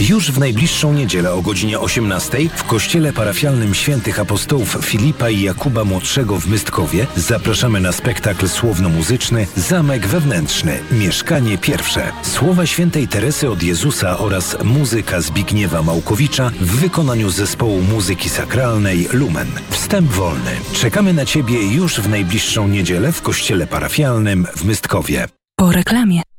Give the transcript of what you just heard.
Już w najbliższą niedzielę o godzinie 18 w kościele parafialnym świętych apostołów Filipa i Jakuba Młodszego w Mystkowie zapraszamy na spektakl słowno-muzyczny Zamek Wewnętrzny – Mieszkanie Pierwsze. Słowa świętej Teresy od Jezusa oraz muzyka Zbigniewa Małkowicza w wykonaniu zespołu muzyki sakralnej Lumen. Wstęp wolny. Czekamy na Ciebie już w najbliższą niedzielę w kościele parafialnym w Mystkowie. Po reklamie.